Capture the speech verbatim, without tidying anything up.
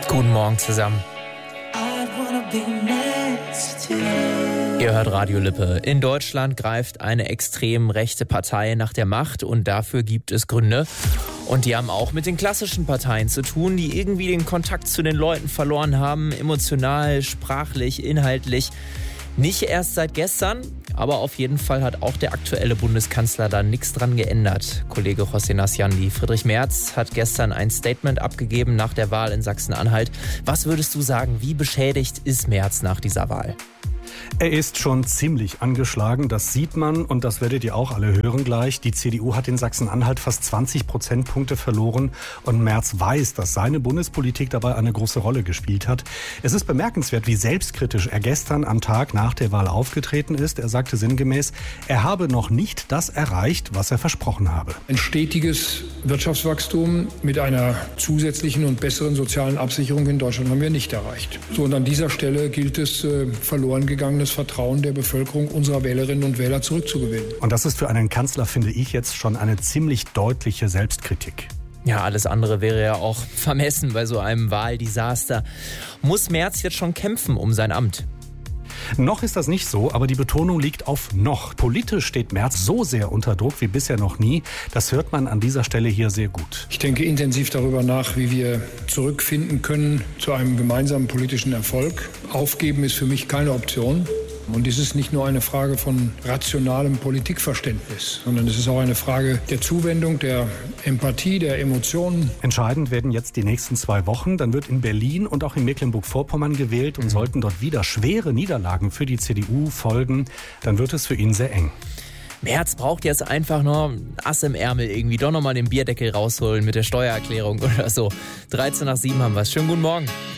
Guten Morgen zusammen. Ihr hört Radio Lippe. In Deutschland greift eine extrem rechte Partei nach der Macht und dafür gibt es Gründe. Und die haben auch mit den klassischen Parteien zu tun, die irgendwie den Kontakt zu den Leuten verloren haben, emotional, sprachlich, inhaltlich. Nicht erst seit gestern, aber auf jeden Fall hat auch der aktuelle Bundeskanzler da nichts dran geändert. Kollege José Nasciandi. Friedrich Merz hat gestern ein Statement abgegeben nach der Wahl in Sachsen-Anhalt. Was würdest du sagen, wie beschädigt ist Merz nach dieser Wahl? Er ist schon ziemlich angeschlagen, das sieht man und das werdet ihr auch alle hören gleich. Die C D U hat in Sachsen-Anhalt fast zwanzig Prozentpunkte verloren und Merz weiß, dass seine Bundespolitik dabei eine große Rolle gespielt hat. Es ist bemerkenswert, wie selbstkritisch er gestern am Tag nach der Wahl aufgetreten ist. Er sagte sinngemäß, er habe noch nicht das erreicht, was er versprochen habe. Ein stetiges Wirtschaftswachstum mit einer zusätzlichen und besseren sozialen Absicherung in Deutschland haben wir nicht erreicht. So, und an dieser Stelle gilt es, äh, verloren gegangenes Vertrauen der Bevölkerung unserer Wählerinnen und Wähler zurückzugewinnen. Und das ist für einen Kanzler, finde ich, jetzt schon eine ziemlich deutliche Selbstkritik. Ja, alles andere wäre ja auch vermessen bei so einem Wahldesaster. Muss Merz jetzt schon kämpfen um sein Amt? Noch ist das nicht so, aber die Betonung liegt auf noch. Politisch steht Merz so sehr unter Druck wie bisher noch nie. Das hört man an dieser Stelle hier sehr gut. Ich denke intensiv darüber nach, wie wir zurückfinden können zu einem gemeinsamen politischen Erfolg. Aufgeben ist für mich keine Option. Und dies ist nicht nur eine Frage von rationalem Politikverständnis, sondern es ist auch eine Frage der Zuwendung, der Empathie, der Emotionen. Entscheidend werden jetzt die nächsten zwei Wochen. Dann wird in Berlin und auch in Mecklenburg-Vorpommern gewählt. Und sollten dort wieder schwere Niederlagen für die C D U folgen, dann wird es für ihn sehr eng. Merz braucht jetzt einfach nur Ass im Ärmel irgendwie. Doch nochmal den Bierdeckel rausholen mit der Steuererklärung oder so. dreizehn nach sieben haben wir es. Schönen guten Morgen.